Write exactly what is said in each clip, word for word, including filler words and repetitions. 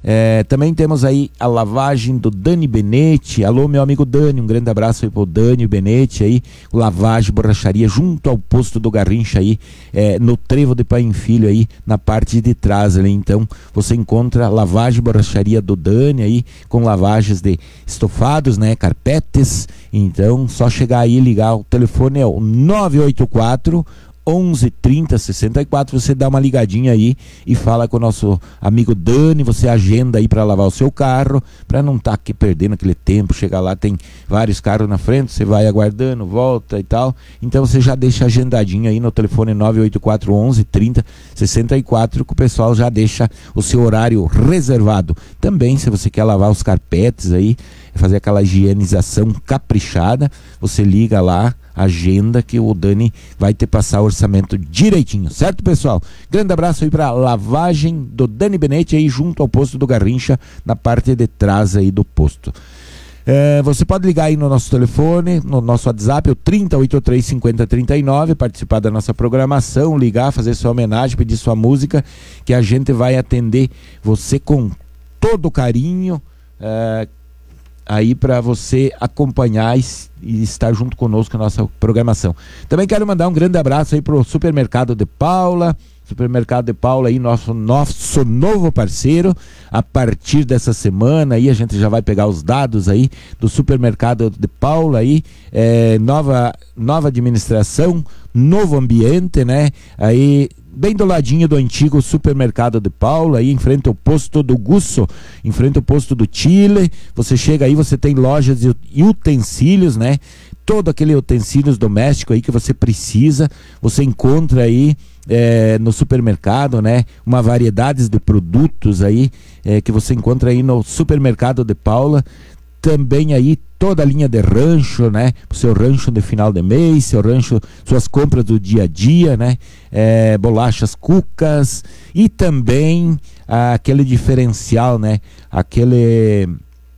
É, também temos aí a lavagem do Dani Benetti. Alô, meu amigo Dani, um grande abraço aí pro Dani Benetti aí, lavagem, borracharia, junto ao posto do Garrincha aí, é, no Trevo de Pai em Filho aí, na parte de trás ali. Então, você encontra lavagem, borracharia do Dani aí, com lavagens de estofados, né, carpetes. Então, só chegar aí e ligar, o telefone é o nove oito quatro, onze, trinta, sessenta e quatro. Você dá uma ligadinha aí e fala com o nosso amigo Dani, você agenda aí para lavar o seu carro, para não estar tá aqui perdendo aquele tempo. Chegar lá, tem vários carros na frente, você vai aguardando, volta e tal. Então você já deixa agendadinho aí no telefone nove oito quatro, onze, trinta, sessenta e quatro, que o pessoal já deixa o seu horário reservado. Também, se você quer lavar os carpetes aí, fazer aquela higienização caprichada, você liga lá, agenda, que o Dani vai te passar o orçamento direitinho, certo, pessoal? Grande abraço aí para lavagem do Dani Benetti aí junto ao posto do Garrincha, na parte de trás aí do posto. É, você pode ligar aí no nosso telefone, no nosso WhatsApp, o trinta, oitenta e três, cinquenta, trinta e nove, participar da nossa programação, ligar, fazer sua homenagem, pedir sua música, que a gente vai atender você com todo carinho, é, aí para você acompanhar e, e estar junto conosco na nossa programação. Também quero mandar um grande abraço aí pro Supermercado de Paula, Supermercado de Paula aí, nosso, nosso novo parceiro. A partir dessa semana aí a gente já vai pegar os dados aí do Supermercado de Paula aí, é, nova, nova administração, novo ambiente, né? Aí bem do ladinho do antigo Supermercado de Paula, aí em frente ao posto do Gusso, em frente ao posto do Chile. Você chega aí, você tem lojas e utensílios, né? Todo aquele utensílios doméstico aí que você precisa, você encontra aí é, no supermercado, né? Uma variedade de produtos aí é, que você encontra aí no Supermercado de Paula. Também aí toda a linha de rancho, né? O seu rancho de final de mês, seu rancho, suas compras do dia a dia, né? É, bolachas cucas e também ah, aquele diferencial, né? Aquele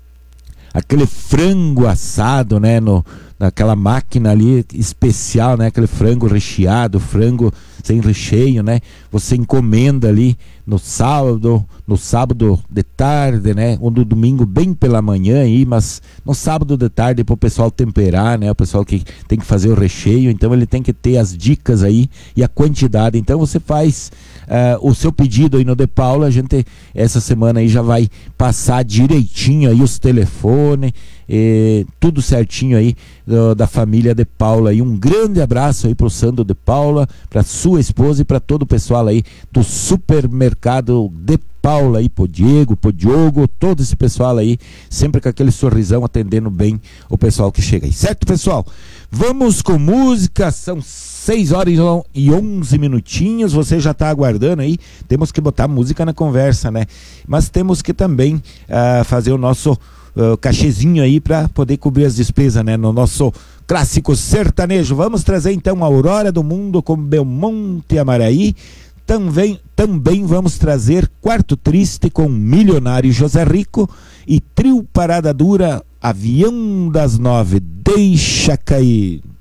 aquele frango assado, né? No, naquela máquina ali especial, né? Aquele frango recheado, frango sem recheio, né? Você encomenda ali no sábado, no sábado de tarde, né? Ou no domingo bem pela manhã aí, mas no sábado de tarde para o pessoal temperar, né? O pessoal que tem que fazer o recheio, então ele tem que ter as dicas aí e a quantidade. Então você faz uh, o seu pedido aí no De Paula, a gente essa semana aí já vai passar direitinho aí os telefones, e tudo certinho aí do, da família De Paula. E um grande abraço aí pro Sandro De Paula, pra sua esposa e para todo o pessoal aí do Supermercado De Paula aí, pro Diego, pro Diogo, todo esse pessoal aí, sempre com aquele sorrisão atendendo bem o pessoal que chega aí, certo, pessoal? Vamos com música, são seis horas e onze minutinhos, você já está aguardando aí, temos que botar música na conversa, né? Mas temos que também uh, fazer o nosso uh, cachezinho aí para poder cobrir as despesas, né? No nosso clássico sertanejo. Vamos trazer então a Aurora do Mundo com Belmonte Amaraí. Também, também vamos trazer Quarto Triste com Milionário José Rico e Trio Parada Dura, Avião das Nove. Deixa cair.